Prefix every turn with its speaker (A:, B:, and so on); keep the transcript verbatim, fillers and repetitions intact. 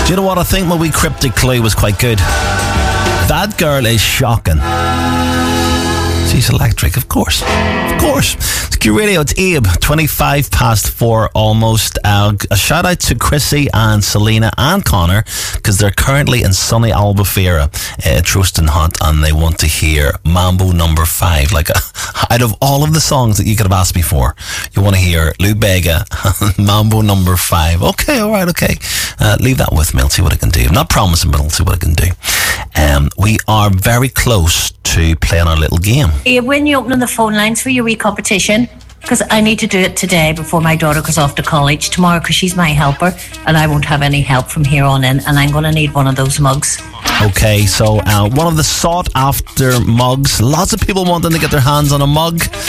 A: Do you know what? I think my wee cryptic clue was quite good. That girl is shocking. She's electric, of course. Of course. It's Q Radio, it's Abe, twenty-five past four almost. Uh, a shout out to Chrissy and Selena and Connor, because they're currently in sunny Albufeira, uh, Troston Hut, and they want to hear Mambo Number Five. Like, uh, out of all of the songs that you could have asked me for, you want to hear Lou Bega, Mambo Number Five. Okay, all right, okay. Uh, leave that with me. I'll see what I can do. I'm not promising, but I'll see what I can do. Um, we are very close to playing our little game.
B: When you opening the phone lines for your wee competition, because I need to do it today before my daughter goes off to college tomorrow, because she's my helper and I won't have any help from here on in, and I'm going to need one of those mugs.
A: Okay, so uh, one of the sought after mugs. Lots of people wanting to get their hands on a mug.